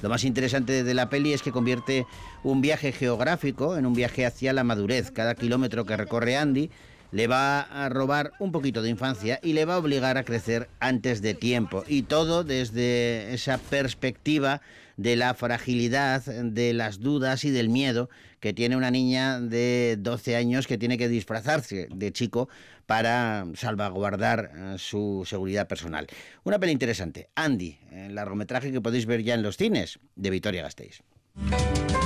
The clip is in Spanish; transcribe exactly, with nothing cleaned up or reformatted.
Lo más interesante de la peli es que convierte un viaje geográfico en un viaje hacia la madurez. Cada kilómetro que recorre Andy le va a robar un poquito de infancia y le va a obligar a crecer antes de tiempo. Y todo desde esa perspectiva de la fragilidad, de las dudas y del miedo que tiene una niña de doce años que tiene que disfrazarse de chico para salvaguardar eh, su seguridad personal. Una peli interesante, Andy, el largometraje que podéis ver ya en los cines de Vitoria-Gasteiz.